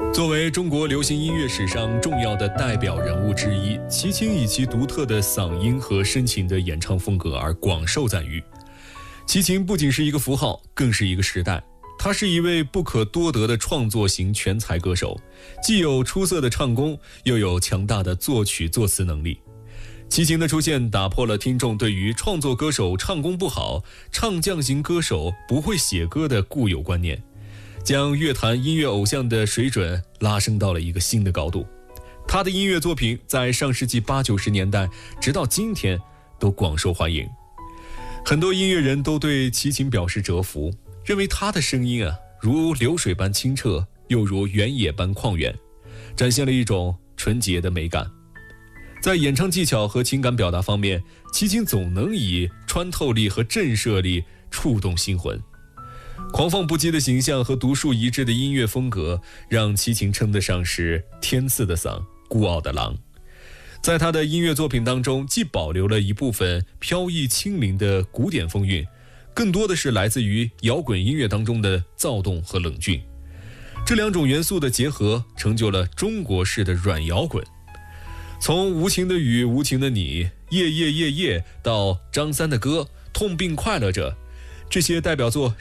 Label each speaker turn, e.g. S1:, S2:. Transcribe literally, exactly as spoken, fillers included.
S1: 作为中国流行音乐史上重要的代表人物之一，齐秦以其独特的嗓音和深情的演唱风格而广受赞誉。齐秦不仅是一个符号，更是一个时代。他是一位不可多得的创作型全才歌手，既有出色的唱功，又有强大的作曲作词能力。齐秦的出现打破了听众对于创作歌手唱功不好、唱将型歌手不会写歌的固有观念，将乐坛音乐偶像的水准拉升到了一个新的高度。他的音乐作品在上世纪八九十年代直到今天都广受欢迎，很多音乐人都对齐秦表示折服，认为他的声音啊，如流水般清澈，又如原野般旷远，展现了一种纯洁的美感。在演唱技巧和情感表达方面，齐秦总能以穿透力和震慑力触动心魂。狂放不羁的形象和独树一帜的音乐风格，让齐秦称得上是天赐的嗓，孤傲的狼。在他的音乐作品当中，既保留了一部分飘逸轻灵的古典风韵，更多的是来自于摇滚音乐当中的躁动和冷峻。这两种元素的结合，成就了中国式的软摇滚。从无情的雨、无情的你、夜夜夜夜到张三的歌、痛并快乐着，这些代表作